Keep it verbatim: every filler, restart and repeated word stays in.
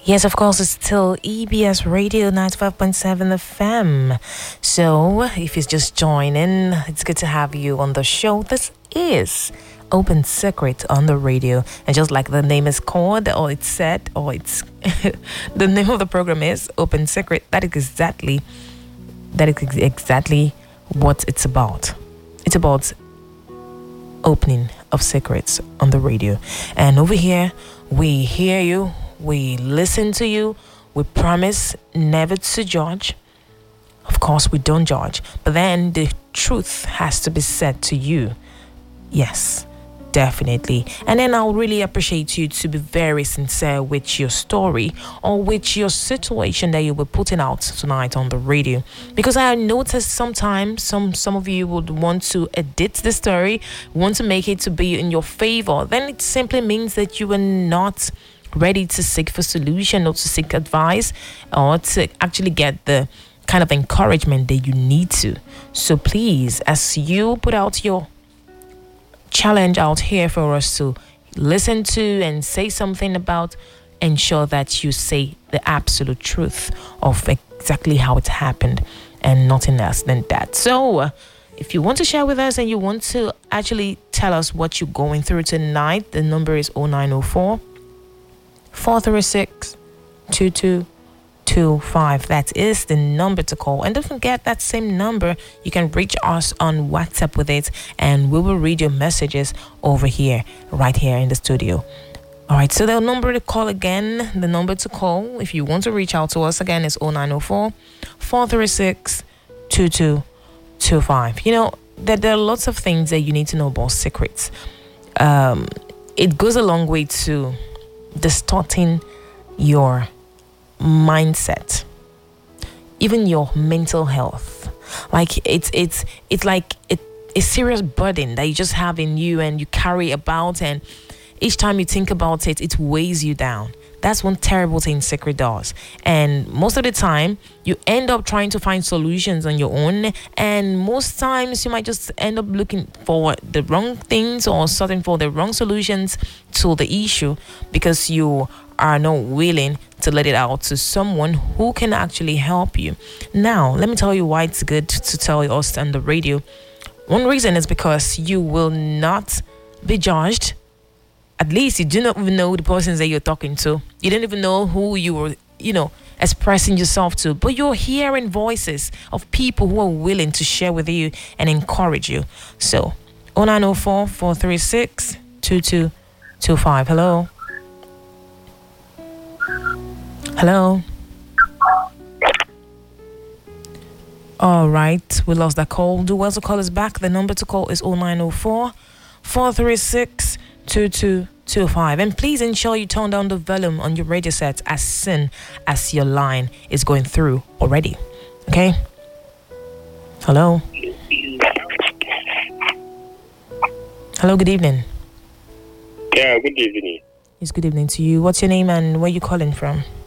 Yes, of course, it's still E B S Radio ninety-five point seven F M. So, if you're just joining, it's good to have you on the show. This is Open Secret on the radio. And just like the name is called, or it's said, or it's the name of the program is Open Secret, that is exactly that is exactly what it's about. It's about opening of secrets on the radio. And over here, we hear you. We listen to you. We promise never to judge. Of course, we don't judge. But then the truth has to be said to you. Yes, definitely. And then I'll really appreciate you to be very sincere with your story or with your situation that you were putting out tonight on the radio. Because I noticed sometimes some, some of you would want to edit the story, want to make it to be in your favor. Then it simply means that you are not ready to seek for solution or to seek advice or to actually get the kind of encouragement that you need to. So please, as you put out your challenge out here for us to listen to and say something about, ensure that you say the absolute truth of exactly how it happened and nothing else than that. So uh, if you want to share with us and you want to actually tell us what you're going through tonight, the number is oh nine oh four, four three six, two two two five. That is the number to call. And don't forget that same number, you can reach us on WhatsApp with it, and we will read your messages over here, right here in the studio. All right, so the number to call again, the number to call if you want to reach out to us again is oh nine oh four, four three six, two two two five. You know, there, there are lots of things that you need to know about secrets. Um, it goes a long way to distorting your mindset, even your mental health. Like it's it's it's like it, a serious burden that you just have in you and you carry about, and each time you think about it, it weighs you down. That's one terrible thing secret does. And most of the time, you end up trying to find solutions on your own. And most times, you might just end up looking for the wrong things or searching for the wrong solutions to the issue because you are not willing to let it out to someone who can actually help you. Now, let me tell you why it's good to tell us on the radio. One reason is because you will not be judged. At least you do not even know the persons that you're talking to. You don't even know who you were, you know, expressing yourself to. But you're hearing voices of people who are willing to share with you and encourage you. So, oh nine oh four, four three six, two two two five. Hello? Hello? All right, we lost that call. Do well to call us back. The number to call is oh nine oh four, four three six, two two two five. And please ensure you turn down the volume on your radio set as soon as your line is going through already. Okay? Hello? Hello, good evening. Yeah, good evening. It's good evening to you. What's your name and where you calling from?